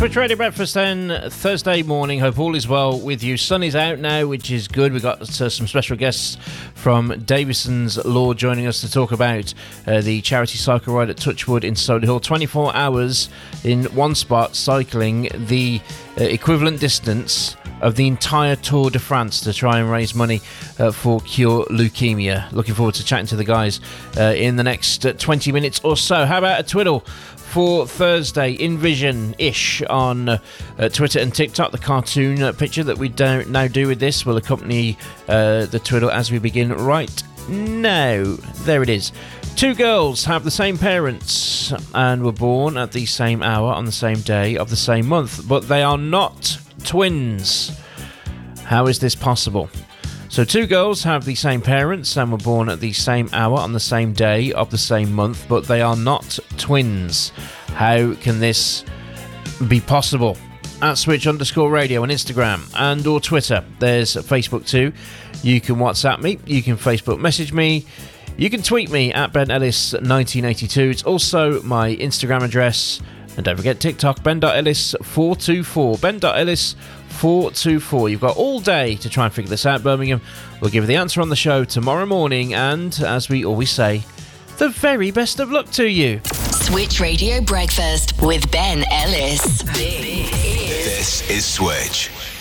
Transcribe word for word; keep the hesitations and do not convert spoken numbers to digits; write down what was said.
Switch Radio Breakfast then, Thursday morning. Hope all is well with you. Sun is out now, which is good. We've got uh, some special guests from Davison's Law joining us to talk about uh, the charity cycle ride at Touchwood in Solihull. twenty-four hours in one spot, cycling the uh, equivalent distance of the entire Tour de France to try and raise money uh, for Cure Leukemia. Looking forward to chatting to the guys uh, in the next uh, twenty minutes or so. How about a twiddle for Thursday, InVision-ish on uh, Twitter and TikTok. The cartoon uh, picture that we don't now do with this will accompany uh, the twiddle as we begin right now. There it is. Two girls have the same parents and were born at the same hour on the same day of the same month, but they are not twins. How is this possible? So two girls have the same parents and were born at the same hour on the same day of the same month, but they are not twins. How can this be possible? At Switch underscore radio on Instagram and or Twitter. There's Facebook too. You can WhatsApp me. You can Facebook message me. You can tweet me at Ben Ellis nineteen eighty-two. It's also my Instagram address. And don't forget TikTok, Ben dot Ellis four two four. Ben dot Ellis four two four. You've got all day to try and figure this out, Birmingham. We'll give you the answer on the show tomorrow morning. And, as we always say, the very best of luck to you. Switch Radio Breakfast with Ben Ellis. This is Switch.